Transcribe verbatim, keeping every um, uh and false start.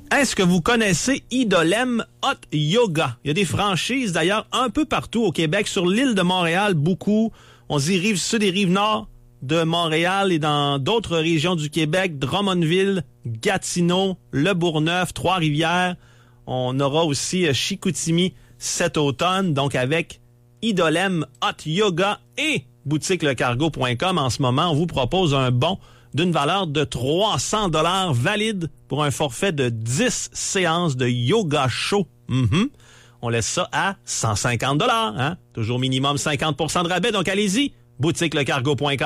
Est-ce que vous connaissez Idolem Hot Yoga? Il y a des franchises, d'ailleurs, un peu partout au Québec. Sur l'île de Montréal, beaucoup. On se dit rive sud et rive nord de Montréal et dans d'autres régions du Québec, Drummondville, Gatineau, Le Bourgneuf, Trois-Rivières. On aura aussi Chicoutimi cet automne, donc avec Idolem Hot Yoga et boutique le cargo point com. En ce moment, on vous propose un bon d'une valeur de trois cents dollars valide pour un forfait de dix séances de yoga chaud. Mm-hmm. On laisse ça à cent cinquante dollars. Hein? Toujours minimum cinquante pour cent de rabais, donc allez-y, boutique le cargo point com.